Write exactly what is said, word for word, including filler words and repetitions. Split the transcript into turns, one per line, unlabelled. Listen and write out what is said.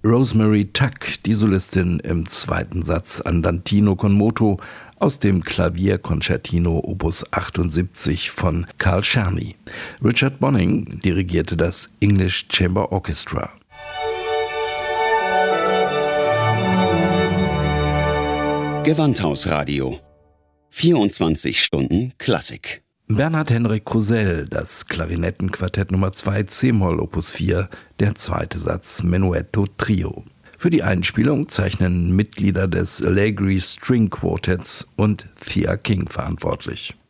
Rosemary Tuck, die Solistin im zweiten Satz Andantino con moto aus dem Klavierkonzertino Opus achtundsiebzig von Carl Czerny. Richard Bonning dirigierte das English Chamber Orchestra.
Gewandhausradio. vierundzwanzig Stunden Klassik.
Bernhard Henrik Krusell, das Klarinettenquartett Nummer zwei C-Moll Opus vier, der zweite Satz Menuetto Trio. Für die Einspielung zeichnen Mitglieder des Allegri String Quartetts und Thea King verantwortlich.